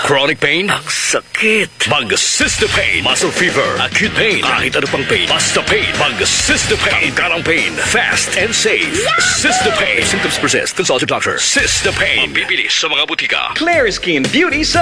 Chronic pain? Ang sakit. Mag-Cystopain. Muscle fever, acute pain, kahit ano pang pain. Basta pain. Mag-Cystopain. Tanggarang pain. Fast and safe. Cystopain. If symptoms persist, consult your doctor. Cystopain. Mabibili sa mga butika. Clear Skin Beauty